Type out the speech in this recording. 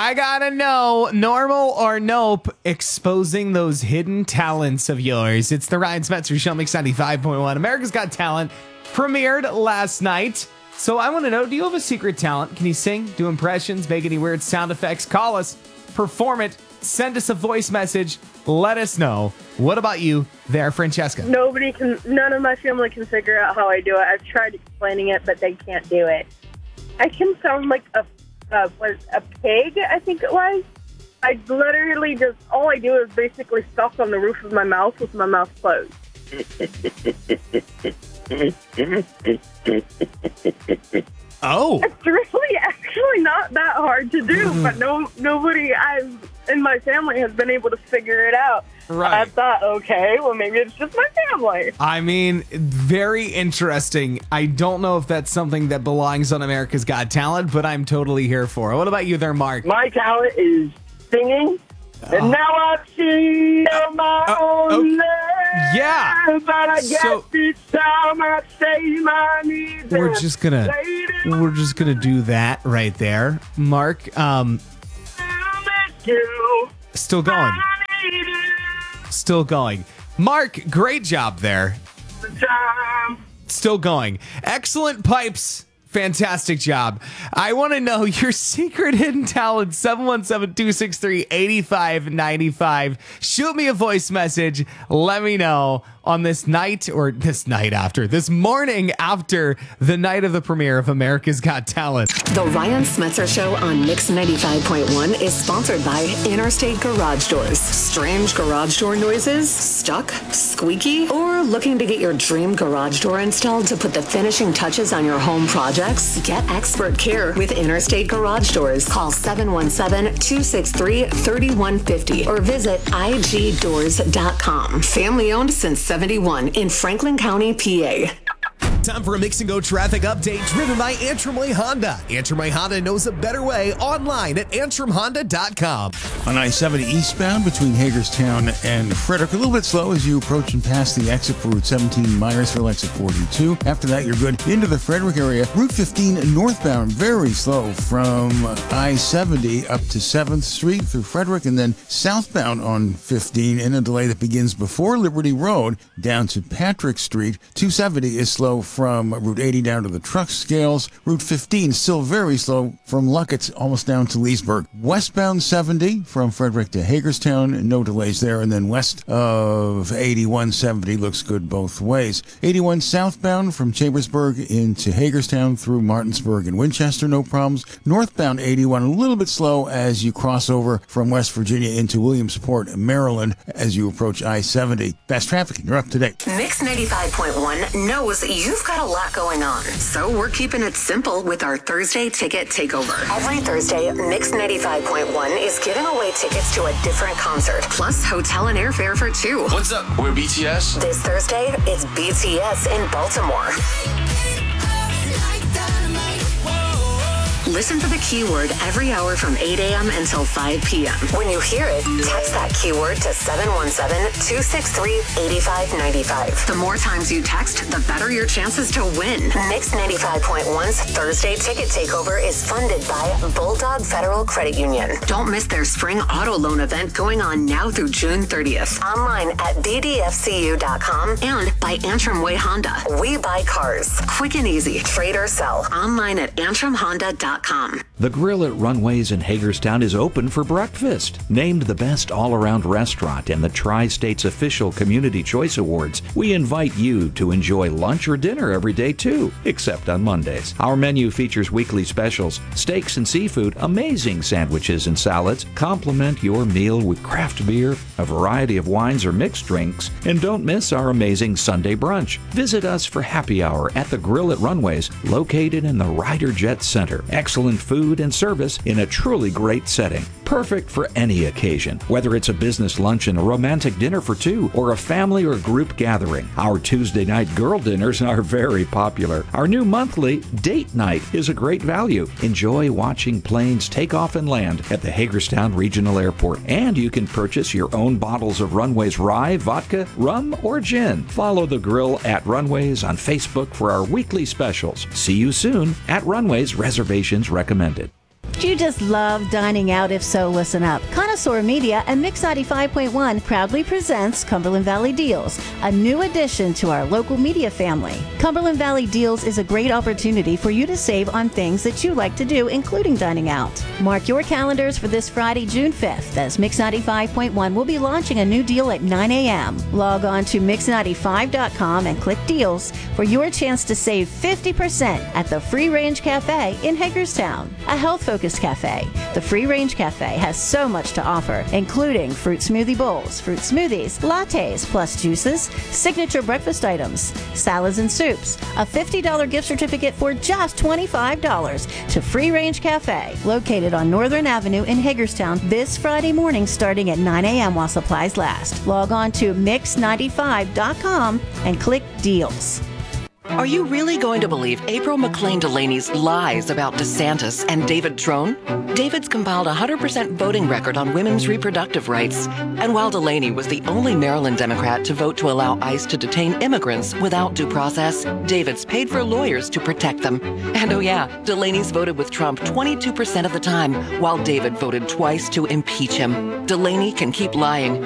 I gotta know, normal or nope, exposing those hidden talents of yours. It's the Ryan Spencer Show, Mix 95.1. America's Got Talent premiered last night. So I want to know, do you have a secret talent? Can you sing, do impressions, make any weird sound effects? Call us, perform it, send us a voice message, let us know. What about you there, Francesca? None of my family can figure out how I do it. I've tried explaining it, but they can't do it. I can sound like a pig, I think it was. I literally all I do is basically stuff on the roof of my mouth with my mouth closed. Oh. It's really actually not that hard to do, but nobody in my family has been able to figure it out. Right. I thought, okay, well, maybe it's just my family. I mean, very interesting. I don't know if that's something that belongs on America's Got Talent, but I'm totally here for it. What about you there, Mark? My talent is singing. And now I see my own land. Yeah. But I guess this time I say my needs. We're just gonna do that right there. Mark, still going. Still going. Mark, great job there. Still going. Excellent pipes. Fantastic job. I want to know your secret hidden talent, 717-263-8595. Shoot me a voice message. Let me know on this morning after the night of the premiere of America's Got Talent. The Ryan Smetzer Show on Mix 95.1 is sponsored by Interstate Garage Doors. Strange garage door noises? Stuck? Squeaky? Or looking to get your dream garage door installed to put the finishing touches on your home projects? Get expert care with Interstate Garage Doors. Call 717-263-3150 or visit igdoors.com. Family owned since 71 in Franklin County, PA. Time for a Mix and Go traffic update driven by Antrim Way Honda. Antrim Way Honda knows a better way online at antrimhonda.com. On I-70 eastbound between Hagerstown and Frederick, a little bit slow as you approach and pass the exit for Route 17 Myersville, exit 42. After that, you're good into the Frederick area. Route 15 northbound, very slow from I-70 up to 7th Street through Frederick, and then southbound on 15 in a delay that begins before Liberty Road down to Patrick Street. 270 is slow from Route 80 down to the truck scales. Route 15 still very slow from Luckett's almost down to Leesburg. Westbound 70 from Frederick to Hagerstown, no delays there. And then west of 8170 looks good both ways. 81 southbound from Chambersburg into Hagerstown through Martinsburg and Winchester, no problems. Northbound 81 a little bit slow as you cross over from West Virginia into Williamsport, Maryland as you approach I-70. Fast traffic, you're up to date. Mix 95.1 knows you've got a lot going on, so we're keeping it simple with our Thursday Ticket Takeover. Every Thursday, Mix 95.1 is giving away tickets to a different concert, plus hotel and airfare for two. What's up? We're BTS. This Thursday, it's BTS in Baltimore. Listen for the keyword every hour from 8 a.m. until 5 p.m. When you hear it, text that keyword to 717-263-8595. The more times you text, the better your chances to win. Mix 95.1's Thursday Ticket Takeover is funded by Bulldog Federal Credit Union. Don't miss their spring auto loan event going on now through June 30th. Online at bdfcu.com and by Antrim Way Honda. We buy cars. Quick and easy. Trade or sell. Online at antrimhonda.com. The Grill at Runways in Hagerstown is open for breakfast. Named the best all-around restaurant in the Tri-State's official Community Choice Awards, we invite you to enjoy lunch or dinner every day too, except on Mondays. Our menu features weekly specials, steaks and seafood, amazing sandwiches and salads. Complement your meal with craft beer, a variety of wines or mixed drinks, and don't miss our amazing Sunday brunch. Visit us for happy hour at the Grill at Runways, located in the Ryder Jet Center. Excellent food and service in a truly great setting. Perfect for any occasion, whether it's a business lunch and a romantic dinner for two or a family or group gathering. Our Tuesday night girl dinners are very popular. Our new monthly date night is a great value. Enjoy watching planes take off and land at the Hagerstown Regional Airport. And you can purchase your own bottles of Runways rye, vodka, rum, or gin. Follow the Grill at Runways on Facebook for our weekly specials. See you soon at Runways. Reservations recommended. you just love dining out? If so, listen up. Connoisseur Media and Mix 95.1 proudly presents Cumberland Valley Deals, a new addition to our local media family. Cumberland Valley Deals is a great opportunity for you to save on things that you like to do, including dining out. Mark your calendars for this Friday, June 5th, as Mix 95.1 will be launching a new deal at 9 a.m. Log on to Mix95.com and click Deals for your chance to save 50% at the Free Range Cafe in Hagerstown, a health-focused cafe. The Free Range Cafe has so much to offer, including fruit smoothie bowls, fruit smoothies, lattes, plus juices, signature breakfast items, salads and soups, a $50 gift certificate for just $25 to Free Range Cafe, located on Northern Avenue in Hagerstown, this Friday morning starting at 9 a.m. while supplies last. Log on to Mix95.com and click Deals. Are you really going to believe April McLean Delaney's lies about DeSantis and David Trone? David's compiled a 100% voting record on women's reproductive rights. And while Delaney was the only Maryland Democrat to vote to allow ICE to detain immigrants without due process, David's paid for lawyers to protect them. And oh yeah, Delaney's voted with Trump 22% of the time, while David voted twice to impeach him. Delaney can keep lying.